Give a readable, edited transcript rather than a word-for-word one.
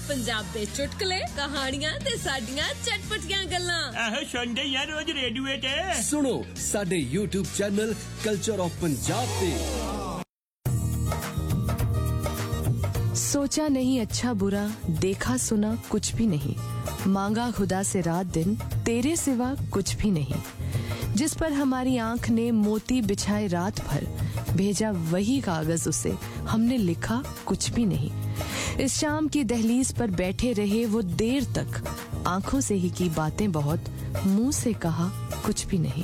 पंजाब दे चुटकुले कहानियां ते साडियां चटपटियां गल्लां आहो सुनदे यार रोज रेडियो ते सुनो साडे YouTube channel culture of Punjab पे। सोचा नहीं अच्छा बुरा, देखा सुना कुछ भी नहीं, मांगा खुदा से रात दिन, तेरे सिवा कुछ भी नहीं। जिस पर हमारी आंख ने मोती बिछाए रात भर, भेजा वही कागज उसे, हमने लिखा कुछ भी नहीं। इस शाम की दहलीज पर बैठे रहे वो देर तक, आंखों से ही की बातें बहुत, मुंह से कहा कुछ भी नहीं।